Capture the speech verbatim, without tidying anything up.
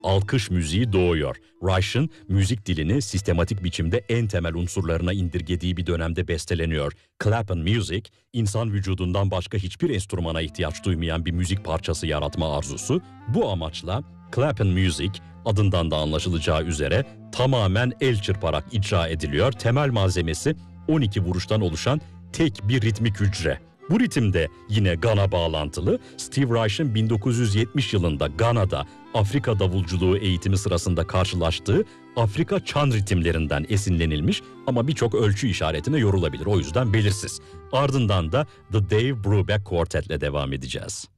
alkış müziği doğuyor. Reich'ın müzik dilini sistematik biçimde en temel unsurlarına indirgediği bir dönemde besteleniyor. Clap and Music, insan vücudundan başka hiçbir enstrümana ihtiyaç duymayan bir müzik parçası yaratma arzusu. Bu amaçla Clap and Music, adından da anlaşılacağı üzere tamamen el çırparak icra ediliyor. Temel malzemesi on iki vuruştan oluşan tek bir ritmik hücre. Bu ritimde yine Gana bağlantılı. Steve Reich'ın bin dokuz yüz yetmiş yılında Gana'da Afrika davulculuğu eğitimi sırasında karşılaştığı Afrika çan ritimlerinden esinlenilmiş ama birçok ölçü işaretine yorulabilir. O yüzden belirsiz. Ardından da The Dave Brubeck Quartet'le devam edeceğiz.